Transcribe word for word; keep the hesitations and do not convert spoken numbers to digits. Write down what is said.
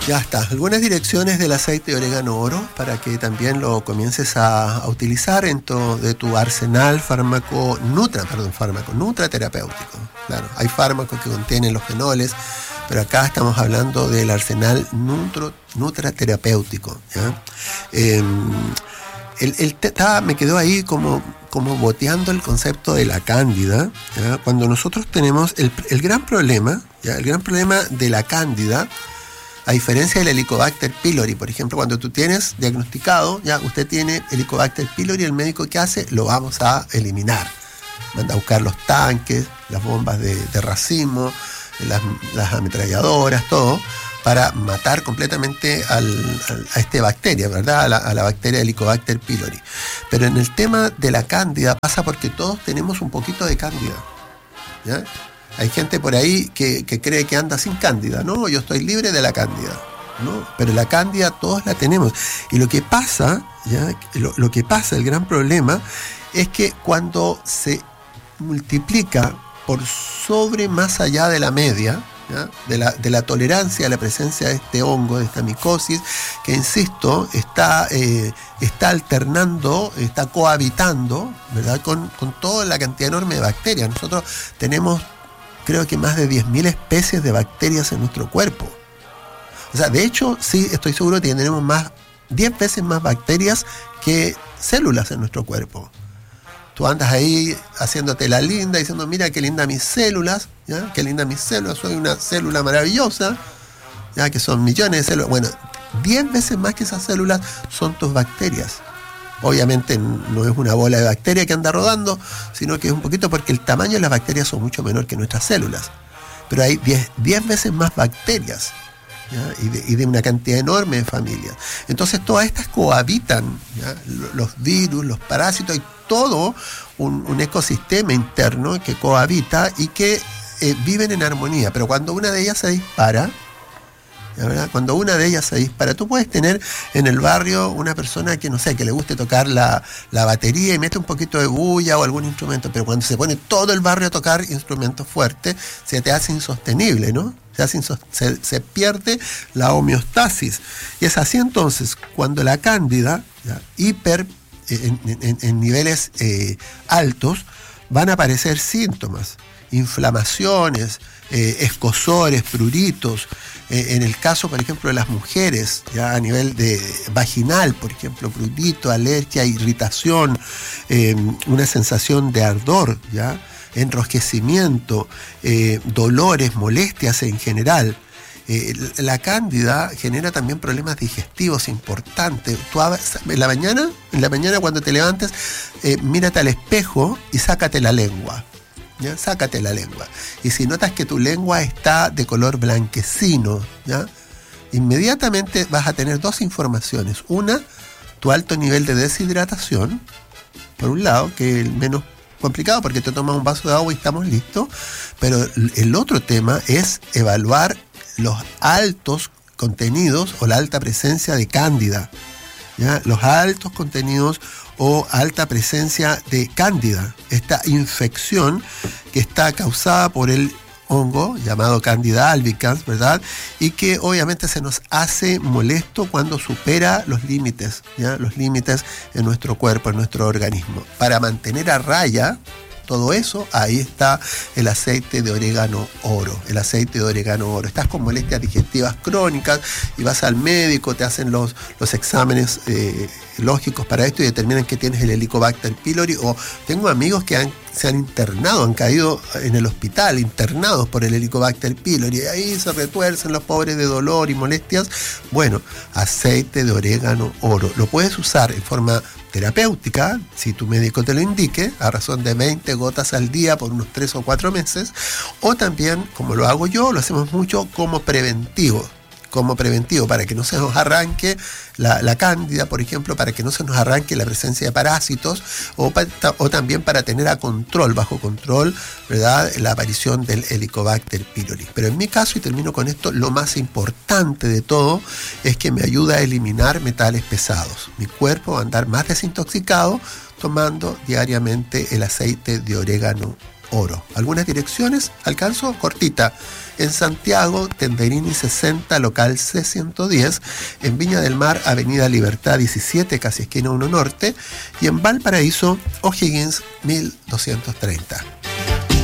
Ya está, algunas direcciones del aceite de orégano oro para que también lo comiences a, a utilizar en tu, de tu arsenal fármaco nutra, perdón, fármaco nutraterapéutico. Claro, hay fármacos que contienen los fenoles, pero acá estamos hablando del arsenal nutro, nutraterapéutico. ¿Ya? Eh, el, el teta me quedó ahí como, como boteando el concepto de la cándida. ¿Ya? Cuando nosotros tenemos el, el gran problema, ¿ya? el gran problema de la cándida, a diferencia del Helicobacter pylori, por ejemplo, cuando tú tienes diagnosticado, ya usted tiene Helicobacter pylori, el médico que hace, lo vamos a eliminar. Manda a buscar los tanques, las bombas de, de racimo, las, las ametralladoras, todo, para matar completamente al, al, a esta bacteria, ¿verdad? A la, a la bacteria Helicobacter pylori. Pero en el tema de la cándida pasa porque todos tenemos un poquito de cándida, ¿ya? Hay gente por ahí que, que cree que anda sin cándida. No, yo estoy libre de la cándida, ¿no? Pero la cándida todos la tenemos. Y lo que pasa, ¿ya? Lo, lo que pasa, el gran problema, es que cuando se multiplica por sobre, más allá de la media, ¿ya? De la, de la tolerancia a la presencia de este hongo, de esta micosis, que insisto, está, eh, está alternando, está cohabitando, ¿verdad? Con, con toda la cantidad enorme de bacterias. Nosotros tenemos, creo que más de diez mil especies de bacterias en nuestro cuerpo. O sea, de hecho, sí, estoy seguro que tenemos más, diez veces más bacterias que células en nuestro cuerpo. Tú andas ahí haciéndote la linda, diciendo, mira qué linda mis células, ¿ya? Qué linda mis células, soy una célula maravillosa, ya que son millones de células. Bueno, diez veces más que esas células son tus bacterias. Obviamente no es una bola de bacteria que anda rodando, sino que es un poquito porque el tamaño de las bacterias son mucho menor que nuestras células. Pero hay diez veces más bacterias, ¿ya? Y, de, y de una cantidad enorme de familias. Entonces todas estas cohabitan, ¿ya? Los virus, los parásitos, hay todo un, un ecosistema interno que cohabita y que eh, viven en armonía. Pero cuando una de ellas se dispara, ¿verdad? Cuando una de ellas se dispara, tú puedes tener en el barrio una persona que, no sé, que le guste tocar la, la batería y mete un poquito de bulla o algún instrumento, pero cuando se pone todo el barrio a tocar instrumentos fuertes, se te hace insostenible, ¿no? Se, hace insost- se, se pierde la homeostasis. Y es así entonces, cuando la cándida, ¿ya? hiper, en, en, en niveles eh, altos, van a aparecer síntomas, inflamaciones, eh, escozores, pruritos. Eh, en el caso, por ejemplo, de las mujeres, ya a nivel de vaginal, por ejemplo, prurito, alergia, irritación, eh, una sensación de ardor, ya, enrojecimiento, eh, dolores, molestias en general. Eh, la cándida genera también problemas digestivos importantes. Tú en la mañana, en la mañana cuando te levantes, eh, mírate al espejo y sácate la lengua. ¿Ya? Sácate la lengua. Y si notas que tu lengua está de color blanquecino, ¿ya? Inmediatamente vas a tener dos informaciones. Una, tu alto nivel de deshidratación, por un lado, que es el menos complicado porque te tomas un vaso de agua y estamos listos. Pero el otro tema es evaluar los altos contenidos o la alta presencia de cándida, ¿ya? Los altos contenidos o alta presencia de cándida, esta infección que está causada por el hongo llamado Candida albicans, ¿verdad? Y que obviamente se nos hace molesto cuando supera los límites, ¿ya? Los límites en nuestro cuerpo, en nuestro organismo. Para mantener a raya todo eso, ahí está el aceite de orégano oro, el aceite de orégano oro. Estás con molestias digestivas crónicas y vas al médico, te hacen los, los exámenes eh, lógicos para esto y determinan que tienes el Helicobacter pylori. O tengo amigos que han, se han internado, han caído en el hospital, internados por el Helicobacter pylori, y ahí se retuercen los pobres de dolor y molestias. Bueno, aceite de orégano oro. Lo puedes usar en forma terapéutica, si tu médico te lo indique, a razón de veinte gotas al día por unos tres o cuatro meses, o también, como lo hago yo, lo hacemos mucho como preventivo, como preventivo, para que no se nos arranque la, la cándida, por ejemplo, para que no se nos arranque la presencia de parásitos, o, pa, o también para tener a control, bajo control, ¿verdad?, la aparición del Helicobacter pylori. Pero en mi caso, y termino con esto, lo más importante de todo es que me ayuda a eliminar metales pesados. Mi cuerpo va a andar más desintoxicado tomando diariamente el aceite de orégano oro. Algunas direcciones, alcanzo, cortita. En Santiago, Tenderini sesenta, local C ciento diez. En Viña del Mar, Avenida Libertad diecisiete, casi esquina uno Norte. Y en Valparaíso, O'Higgins mil doscientos treinta.